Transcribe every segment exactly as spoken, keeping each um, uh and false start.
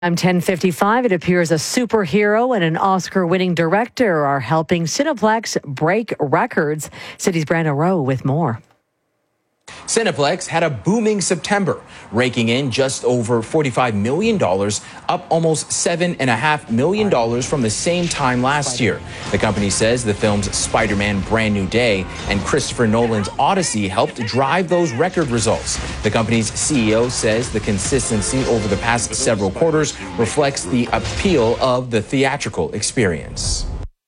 I'm ten fifty-five. It appears a superhero and an Oscar-winning director are helping Cineplex break records. City's Brandon Rowe with more. Cineplex had a booming September, raking in just over forty-five million dollars, up almost seven point five million dollars from the same time last year. The company says the films Spider-Man Brand New Day and Christopher Nolan's Odyssey helped drive those record results. The company's C E O says the consistency over the past several quarters reflects the appeal of the theatrical experience.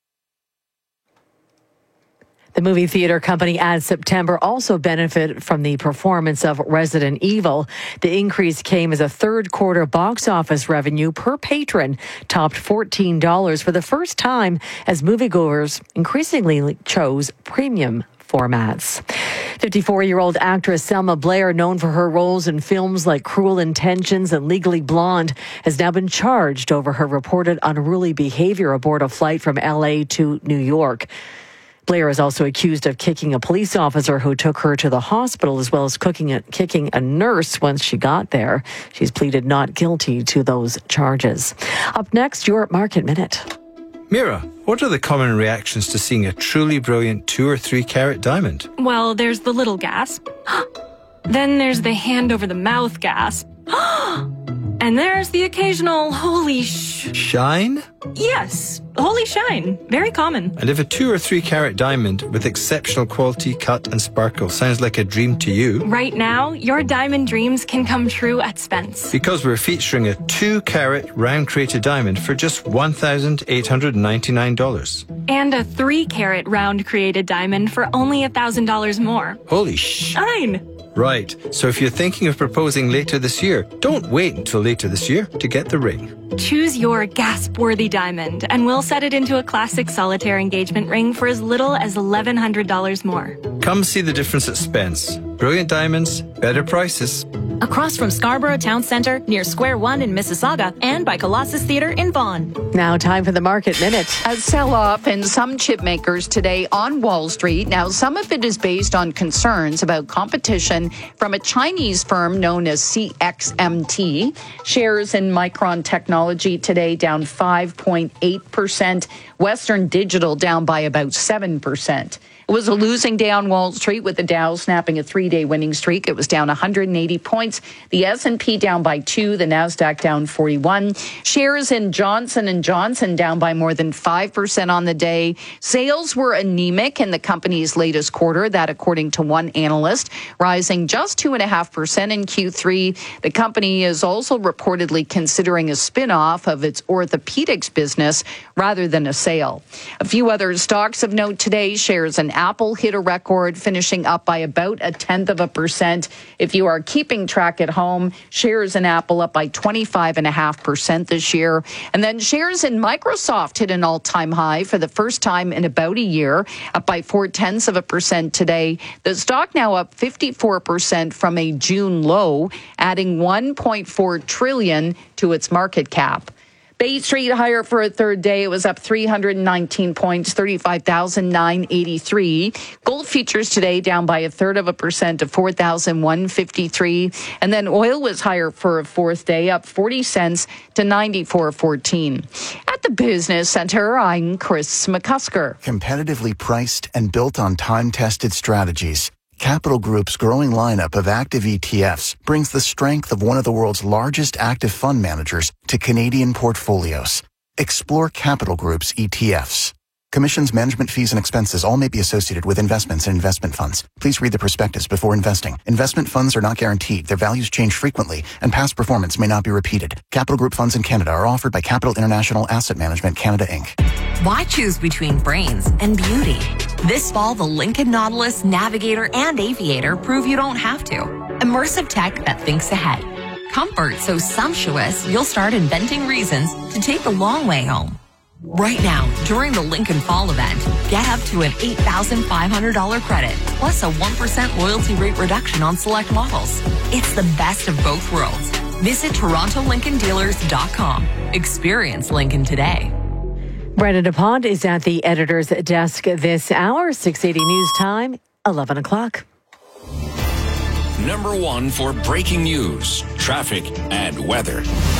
The movie theater company adds September also benefited from the performance of Resident Evil. The increase came as a third quarter box office revenue per patron topped fourteen dollars for the first time as moviegoers increasingly chose premium formats. fifty-four-year-old actress Selma Blair, known for her roles in films like Cruel Intentions and Legally Blonde, has now been charged over her reported unruly behavior aboard a flight from L A to New York. Blair is also accused of kicking a police officer who took her to the hospital, as well as cooking a, kicking a nurse once she got there. She's pleaded not guilty to those charges. Up next, your Market Minute. Mira, what are the common reactions to seeing a truly brilliant two or three carat diamond? Well, there's the little gasp. Then there's the hand over the mouth gasp. And there's the occasional holy sh... Shine? Yes, holy shine. Very common. And if a two or three carat diamond with exceptional quality, cut and sparkle sounds like a dream to you... Right now, your diamond dreams can come true at Spence. Because we're featuring a two carat round crated diamond for just one thousand eight hundred ninety-nine dollars. And a three carat round created diamond for only one thousand dollars more. Holy sh... Shine! Right, so if you're thinking of proposing later this year, don't wait until later this year to get the ring. Choose your gasp-worthy diamond, and we'll set it into a classic solitaire engagement ring for as little as eleven hundred dollars more. Come see the difference at Spence. Brilliant diamonds, better prices. Across from Scarborough Town Centre, near Square One in Mississauga, and by Colossus Theatre in Vaughan. Now time for the Market Minute. A sell-off in some chip makers today on Wall Street. Now, some of it is based on concerns about competition from a Chinese firm known as C X M T. Shares in Micron Technology today down five point eight percent. Western Digital down by about seven percent. It was a losing day on Wall Street with the Dow snapping a three-day winning streak. It was down one hundred eighty points. The S and P down by two. The Nasdaq down forty-one. Shares in Johnson and Johnson down by more than five percent on the day. Sales were anemic in the company's latest quarter, that according to one analyst, rising just two point five percent in Q three. The company is also reportedly considering a spin-off of its orthopedics business rather than a sale. A few other stocks of note today. Shares in Apple hit a record, finishing up by about a tenth of a percent. If you are keeping track at home, shares in Apple up by twenty-five point five percent this year. And then shares in Microsoft hit an all-time high for the first time in about a year, up by four tenths of a percent today. The stock now up fifty-four percent from a June low, adding one point four trillion dollars to its market cap. Bay Street higher for a third day. It was up three hundred nineteen points, thirty-five thousand nine hundred eighty-three. Gold futures today down by a third of a percent to four thousand one hundred fifty-three. And then oil was higher for a fourth day, up forty cents to ninety-four fourteen. At the Business Center, I'm Chris McCusker. Competitively priced and built on time-tested strategies, Capital Group's growing lineup of active E T Fs brings the strength of one of the world's largest active fund managers to Canadian portfolios. Explore Capital Group's E T Fs. Commissions, management fees, and expenses all may be associated with investments in investment funds. Please read the prospectus before investing. Investment funds are not guaranteed. Their values change frequently, and past performance may not be repeated. Capital Group funds in Canada are offered by Capital International Asset Management Canada, Incorporated. Why choose between brains and beauty? This fall, the Lincoln Nautilus, Navigator, and Aviator prove you don't have to. Immersive tech that thinks ahead. Comfort so sumptuous, you'll start inventing reasons to take the long way home. Right now, during the Lincoln Fall event, get up to an eight thousand five hundred dollars credit, plus a one percent loyalty rate reduction on select models. It's the best of both worlds. Visit Toronto Lincoln Dealers dot com. Experience Lincoln today. Brandon DuPont is at the editor's desk this hour. six eighty News Time, eleven o'clock. Number one for breaking news, traffic, and weather.